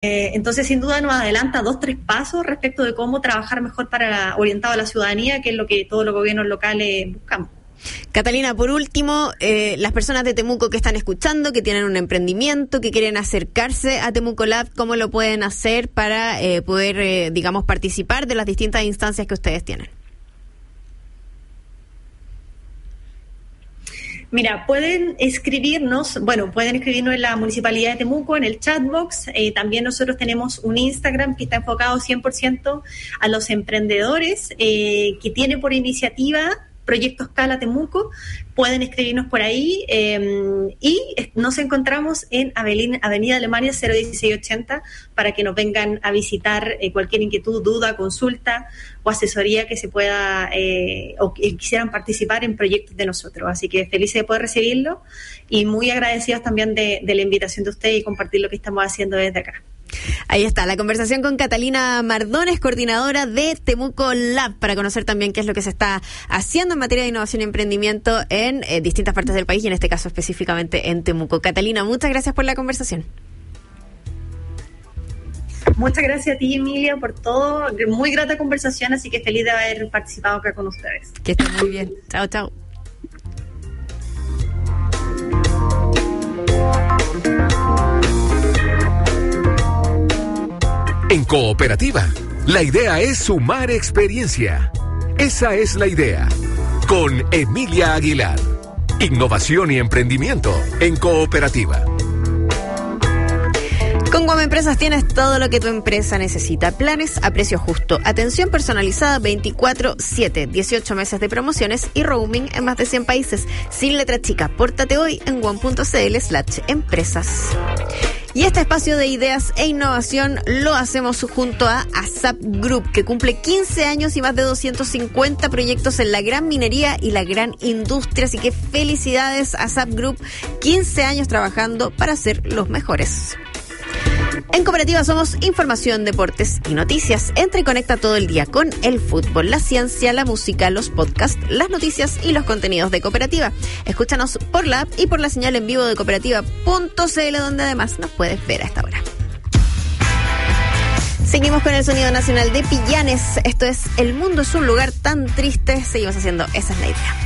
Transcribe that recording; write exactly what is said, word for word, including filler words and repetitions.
Eh, entonces, sin duda, nos adelanta dos, tres pasos respecto de cómo trabajar mejor para orientado a la ciudadanía, que es lo que todos los gobiernos locales buscamos. Catalina, por último, eh, las personas de Temuco que están escuchando, que tienen un emprendimiento, que quieren acercarse a Temuco Lab, ¿cómo lo pueden hacer para eh, poder, eh, digamos, participar de las distintas instancias que ustedes tienen? Mira, pueden escribirnos, bueno, pueden escribirnos en la Municipalidad de Temuco, en el chatbox. Eh, también nosotros tenemos un Instagram que está enfocado cien por ciento a los emprendedores, eh, que tiene por iniciativa Proyecto Escala Temuco. Pueden escribirnos por ahí, eh, y nos encontramos en Avenida Alemania cero dieciséis ochenta para que nos vengan a visitar eh, cualquier inquietud, duda, consulta o asesoría que se pueda eh, o que quisieran participar en proyectos de nosotros. Así que felices de poder recibirlo y muy agradecidos también de, de la invitación de ustedes y compartir lo que estamos haciendo desde acá. Ahí está, la conversación con Catalina Mardones, coordinadora de Temuco Lab, para conocer también qué es lo que se está haciendo en materia de innovación y emprendimiento en eh, distintas partes del país y en este caso específicamente en Temuco. Catalina, muchas gracias por la conversación. Muchas gracias a ti, Emilia, por todo. Muy grata conversación, así que feliz de haber participado acá con ustedes. Que estén muy bien. Chao, chao. En Cooperativa, la idea es sumar experiencia. Esa es la idea. Con Emilia Aguilar. Innovación y emprendimiento en Cooperativa. Con Guam Empresas tienes todo lo que tu empresa necesita. Planes a precio justo, atención personalizada veinticuatro siete, dieciocho meses de promociones y roaming en más de cien países. Sin letra chica, pórtate hoy en guam.cl slash empresas. Y este espacio de ideas e innovación lo hacemos junto a ASAP Group, que cumple quince años y más de doscientos cincuenta proyectos en la gran minería y la gran industria. Así que felicidades, ASAP Group, quince años trabajando para ser los mejores. En Cooperativa somos información, deportes y noticias. Entra y conecta todo el día con el fútbol, la ciencia, la música, los podcasts, las noticias y los contenidos de Cooperativa. Escúchanos por la app y por la señal en vivo de cooperativa punto cl, donde además nos puedes ver a esta hora. Seguimos con el sonido nacional de Pillanes. Esto es El mundo es un lugar tan triste. Seguimos haciendo Esa es la idea.